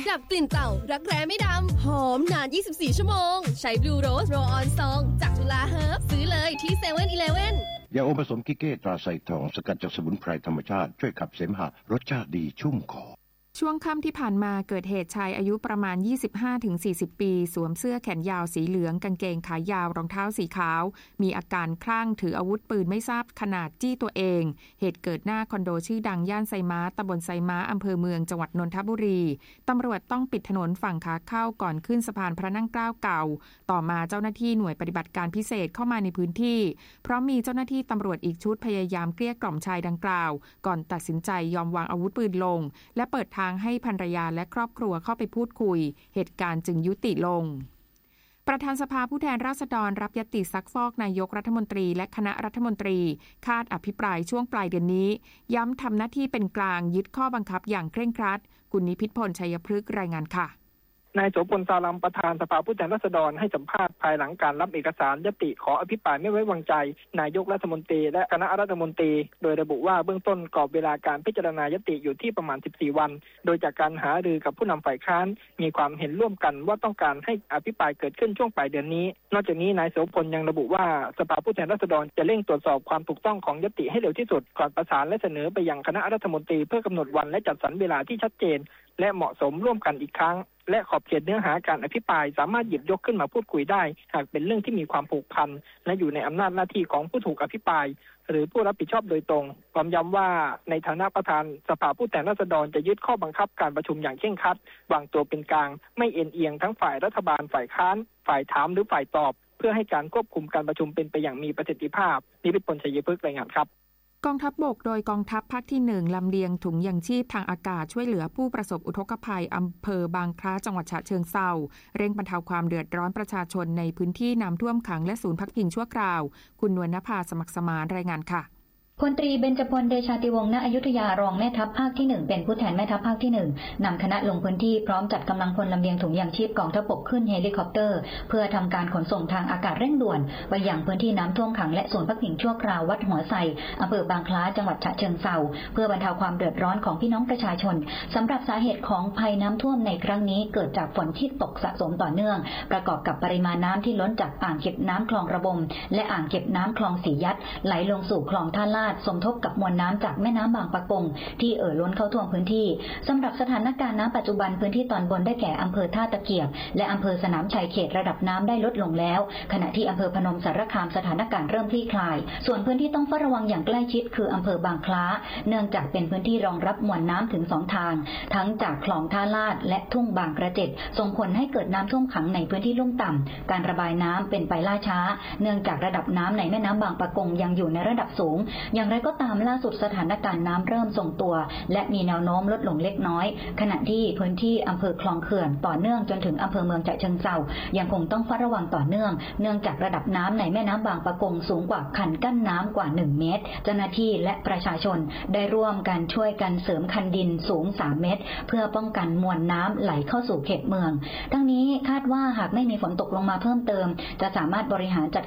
ดับกลิ่นเต่ารักแร้ไม่ดำหอมนาน24ชั่วโมงใช้ Blue Rose Roll On Song จากจุฬาเฮิร์บซื้อเลยที่ 7-Eleven ยาอมผสมกิเก้ตราไซทองสกัดจากสมุนไพรธรรมชาติช่วยขับเสมหะรสชาติดีชุ่มคอช่วงค่ำที่ผ่านมาเกิดเหตุชายอายุประมาณ 25-40 ปีสวมเสื้อแขนยาวสีเหลืองกางเกงขายาวรองเท้าสีขาวมีอาการคลั่งถืออาวุธปืนไม่ทราบขนาดจี้ตัวเองเหตุเกิดหน้าคอนโดชื่อดังย่านไซม้าตำบลไซม้าอำเภอเมืองจังหวัดนนทบุรีตำรวจต้องปิดถนนฝั่งขาเข้าก่อนขึ้นสะพานพระนั่งเกล้าเก่าต่อมาเจ้าหน้าที่หน่วยปฏิบัติการพิเศษเข้ามาในพื้นที่เพราะมีเจ้าหน้าที่ตำรวจอีกชุดพยายามเกลี้ยกล่อมชายดังกล่าวก่อนตัดสินใจยอมวางอาวุธปืนลงและเปิดทางให้ภรรยาและครอบครัวเข้าไปพูดคุยเหตุการณ์จึงยุติลงประธานสภาผู้แทนราษฎรรับญัตติซักฟอกนายกรัฐมนตรีและคณะรัฐมนตรีคาดอภิปรายช่วงปลายเดือนนี้ย้ำทำหน้าที่เป็นกลางยึดข้อบังคับอย่างเคร่งครัดคุณนิพิษพลชัยพฤกษ์รายงานค่ะนายโสพลซาลัมประธานสภาผู้แทนราษฎรให้สัมภาษณ์ภายหลังการรับเอกสารญัตติขออภิปรายไม่ไว้วางใจนายกรัฐมนตรีและคณะรัฐมนตรีโดยระบุว่าเบื้องต้นกรอบเวลาการพิจารณาญัตติอยู่ที่ประมาณ14วันโดยจากการหารือกับผู้นำฝ่ายค้านมีความเห็นร่วมกันว่าต้องการให้อภิปรายเกิดขึ้นช่วงปลายเดือนนี้นอกจากนี้นายโสพลยังระบุว่าสภาผู้แทนราษฎรจะเร่งตรวจสอบความถูกต้องของญัตติให้เร็วที่สุดก่อนประสานและเสนอไปยังคณะรัฐมนตรีเพื่อกำหนดวันและจัดสรรเวลาที่ชัดเจนและเหมาะสมร่วมกันอีกครั้งและขอบเขตเนื้อหาการอภิปรายสามารถหยิบยกขึ้นมาพูดคุยได้หากเป็นเรื่องที่มีความผูกพันและอยู่ในอำนาจหน้าที่ของผู้ถูกอภิปรายหรือผู้รับผิดชอบโดยตรงพร้อมย้ำว่าในฐานะประธานสภาผู้แทนราษฎรจะยึดข้อบังคับการประชุมอย่างเคร่งครัดวางตัวเป็นกลางไม่เอ็นเอียงทั้งฝ่ายรัฐบาลฝ่ายค้านฝ่ายถามหรือฝ่ายตอบเพื่อให้การควบคุมการประชุมเป็นไปอย่างมีประสิทธิภาพนิพิษพลชัยพฤกษ์รายงานครับกองทัพบกโดยกองทัพภาคที่1ลำเลียงถุงยังชีพทางอากาศช่วยเหลือผู้ประสบอุทกภัยอำเภอบางคล้าจังหวัดฉะเชิงเทราเร่งบรรเทาความเดือดร้อนประชาชนในพื้นที่น้ำท่วมขังและศูนย์พักพิงชั่วคราวคุณนวลนภาสมัครสมานรายงานค่ะพลตรีเบญจพลเดชาติวงศ์ณอยุธยารองแม่ทัพภาคที่1เป็นผู้แทนแม่ทัพภาคที่1นำคณะลงพื้นที่พร้อมจัดกำลังพลลำเลียงถุงยางชีพกองทัพบกขึ้นเฮลิคอปเตอร์เพื่อทำการขนส่งทางอากาศเร่งด่วนไปยังพื้นที่น้ำท่วมขังและศูนย์พักพิงชั่วคราววัดหัวไซอำเภอบางคล้าจังหวัดฉะเชิงเทราเพื่อบรรเทาความเดือดร้อนของพี่น้องประชาชนสำหรับสาเหตุของภัยน้ำท่วมในครั้งนี้เกิดจากฝนที่ตกสะสมต่อเนื่องประกอบกับปริมาณน้ำที่ล้นจากอ่างเก็บน้ำคลองระบมและอ่างเก็บน้ำคลองสียัดไหลลงสู่คลองท่าลาดสมทบกับมวลน้ำจากแม่น้ำบางปะกงที่ล้นเข้าท่วมพื้นที่สำหรับสถานการณ์น้ำปัจจุบันพื้นที่ตอนบนได้แก่อำเภอท่าตะเกียบและอำเภอสนามชัยเขตระดับน้ำได้ลดลงแล้วขณะที่อำเภอพนมสารคามสถานการณ์เริ่มคลี่คลายส่วนพื้นที่ต้องเฝ้าระวังอย่างใกล้ชิดคืออำเภอบางคล้าเนื่องจากเป็นพื้นที่รองรับมวลน้ำถึง2ทางทั้งจากคลองท่าลาดและทุ่งบางกระเจ็ดส่งผลให้เกิดน้ำท่วมขังในพื้นที่ลุ่มต่ำการระบายน้ำเป็นไปล่าช้าเนื่องจากระดับน้ำในแม่น้ำบางปะกงยังอยู่ในระดับสูงอย่างไรก็ตามล่าสุดสถานการณ์น้ำเริ่มทรงตัวและมีแนวโน้มลดลงเล็กน้อยขณะที่พื้นที่อำเภอคลองเขื่อนต่อเนื่องจนถึงอำเภอเมืองฉะเชิงเทรายังคงต้องเฝ้าระวังต่อเนื่องเนื่องจากระดับน้ำในแม่น้ำบางปะกงสูงกว่าคันกั้นน้ำกว่า1เมตรเจ้าหน้าที่และประชาชนได้ร่วมกันช่วยกันเสริมคันดินสูง3เมตรเพื่อป้องกันมวลน้ำไหลเข้าสู่เขตเมืองทั้งนี้คาดว่าหากไม่มีฝนตกลงมาเพิ่มเติมจะสามารถบริหารจัด